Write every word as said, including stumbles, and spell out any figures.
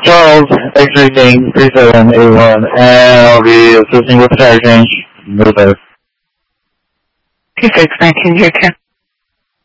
Charles, exiting three seven eight one, and I'll be assisting with the tire change. Move there. two six nineteen, your turn.